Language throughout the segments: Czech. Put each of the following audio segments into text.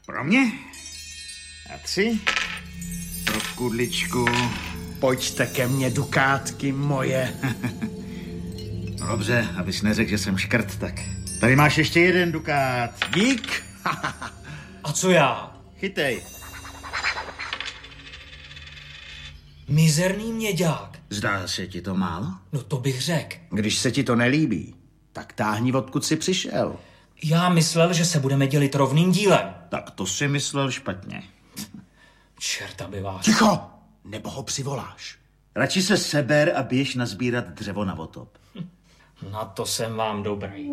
Pro mě? A 3. Pro Kudličku. Pojďte ke mně, dukátky moje. No dobře, abys neřekl, že jsem škrt, tak tady máš ještě 1 dukát. Dík. A co já? Chytej. Mizerný měďák. Zdá se ti to málo? No to bych řekl. Když se ti to nelíbí, tak táhni, odkud jsi přišel. Já myslel, že se budeme dělit rovným dílem. Tak to si myslel špatně. Čerta by vás. Ticho, nebo ho přivoláš. Radši se seber a běž nazbírat dřevo na otop. Na to jsem vám dobrý.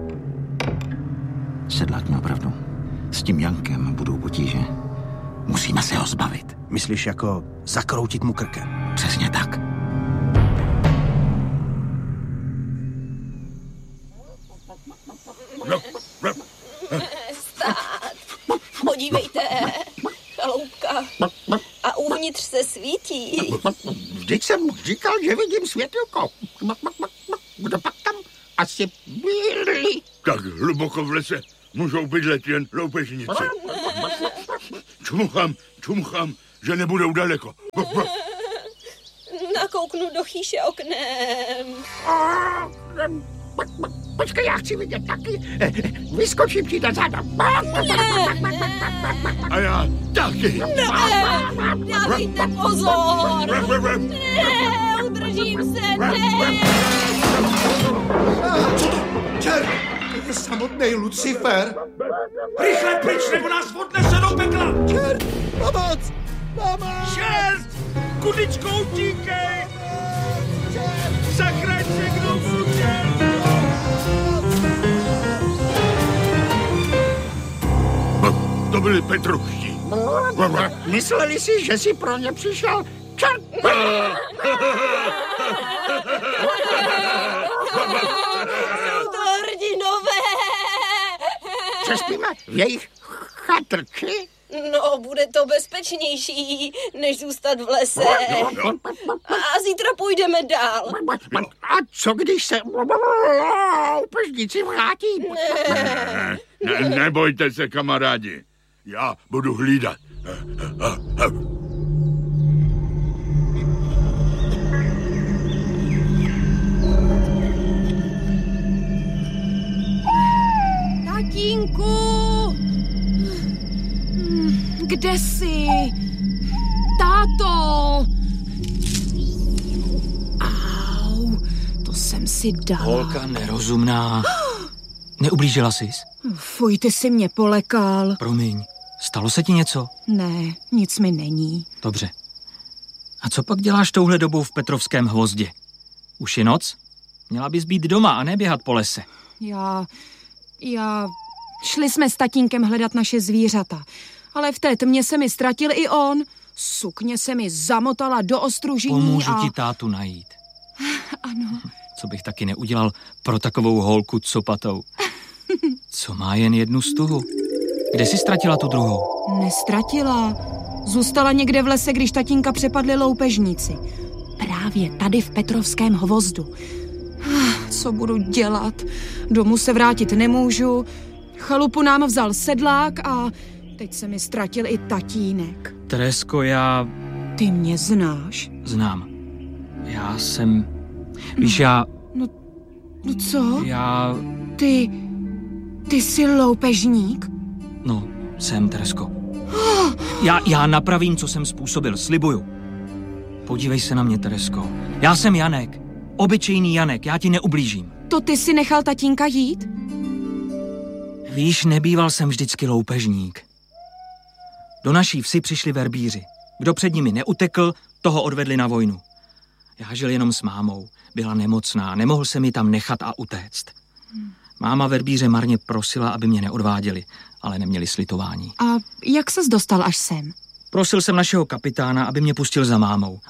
Sedlák měl pravdu. S tím Jankem budou potíže. Musíme se ho zbavit. Myslíš jako zakroutit mu krkem? Přesně tak. Stát. Podívejte, chaloupka. A uvnitř se svítí. Vždyť jsem říkal, že vidím světilko. Kdo pak tam asi byli? Tak hluboko v lese můžou bydlet jen loupežníci. Čumuchám, že nebudou daleko. Nakouknu do chýše oknem. Počkej, já chci vidět taky. Vyskočím ti do záda. A já taky. Dávejte pozor. Ne, udržím se, ne. Co to? Čert! To je samotný Lucifer. Rychle pryč, nebo nás odnese do pekla! Čert! Pomoc! Pomoc! Čert! Kudličko, utíkej! Zachraň se, kdo může! To byli Petruští. Mysleli si, že jsi pro ně přišel? Čert! Jsou to hrdinové. Přespíme v jejich chatrči? No, bude to bezpečnější, než zůstat v lese. A zítra půjdeme dál. A co když se loupežníci vrátí? Nebojte se, kamarádi. Já budu hlídat. Tatínku! Kde jsi? Táto! Au, to jsem si dala. Holka nerozumná. Neublížila sis? Fuj, ty jsi mě polekal. Promiň, stalo se ti něco? Ne, nic mi není. Dobře. A co pak děláš touhle dobou v Petrovském Hvozdě? Už je noc? Měla bys být doma a neběhat po lese. Šli jsme s tatínkem hledat naše zvířata. Ale v té tmě se mi ztratil i on. Sukně se mi zamotala do ostružení. Pomůžu ti tátu najít. Ano. Co bych taky neudělal pro takovou holku copatou. Co má jen 1 stuhu. Kde jsi ztratila tu druhou? Nestratila. Zůstala někde v lese, když tatínka přepadli loupežníci. Právě tady v Petrovském Hvozdu. Co budu dělat? Domů se vrátit nemůžu. Chalupu nám vzal sedlák a teď se mi ztratil i tatínek. Teresko, já... Ty mě znáš? Znám. Já jsem... Víš, já... No co? Já... Ty jsi loupežník? No, jsem, Teresko. Já napravím, co jsem způsobil, slibuju. Podívej se na mě, Teresko. Já jsem Janek. Obyčejný Janek, já ti neublížím. To ty si nechal tatínka jít? Víš, nebýval jsem vždycky loupežník. Do naší vsi přišli verbíři. Kdo před nimi neutekl, toho odvedli na vojnu. Já žil jenom s mámou. Byla nemocná, nemohl se mi tam nechat a utéct. Máma verbíře marně prosila, aby mě neodváděli, ale neměli slitování. A jak ses dostal až sem? Prosil jsem našeho kapitána, aby mě pustil za mámou